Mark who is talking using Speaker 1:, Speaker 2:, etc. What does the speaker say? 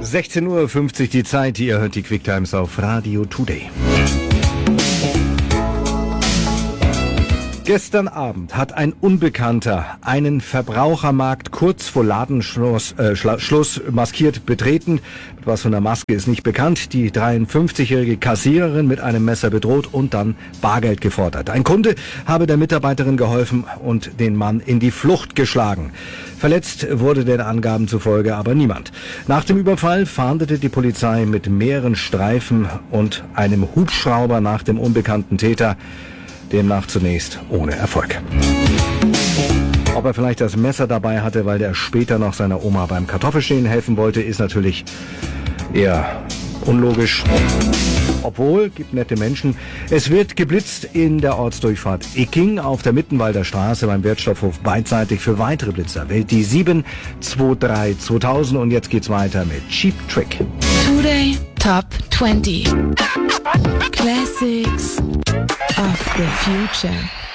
Speaker 1: 16:50 Uhr die Zeit, ihr hört die Quick Times auf Radio Today. Gestern Abend hat ein Unbekannter einen Verbrauchermarkt kurz vor Ladenschluss maskiert betreten. Was von der Maske ist nicht bekannt. Die 53-jährige Kassiererin mit einem Messer bedroht und dann Bargeld gefordert. Ein Kunde habe der Mitarbeiterin geholfen und den Mann in die Flucht geschlagen. Verletzt wurde den Angaben zufolge aber niemand. Nach dem Überfall fahndete die Polizei mit mehreren Streifen und einem Hubschrauber nach dem unbekannten Täter. Demnach zunächst ohne Erfolg. Ob er vielleicht das Messer dabei hatte, weil er später noch seiner Oma beim Kartoffelschälen helfen wollte, ist natürlich eher unlogisch. Obwohl, gibt nette Menschen. Es wird geblitzt in der Ortsdurchfahrt Icking auf der Mittenwalder Straße beim Wertstoffhof beidseitig für weitere Blitzer. Wählt die 7232000 und jetzt geht's weiter mit Cheap Trick.
Speaker 2: Today Top 20 Classics of the Future.